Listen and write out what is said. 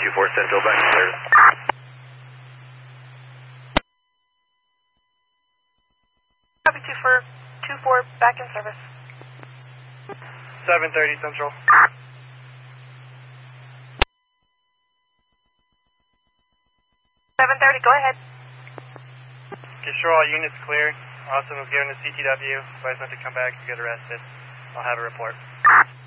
24 Central, back in service. Copy 24, back in service. 7:30 Central. 7:30, go ahead. Okay, sure, all units clear. Austin was given the CTW, advised not to come back to get arrested. I'll have a report.